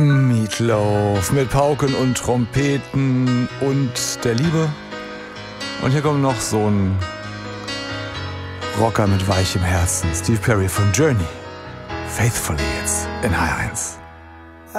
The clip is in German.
Meatloaf mit Pauken und Trompeten und der Liebe. Und hier kommt noch so ein Rocker mit weichem Herzen. Steve Perry von Journey. Faithfully jetzt in H1.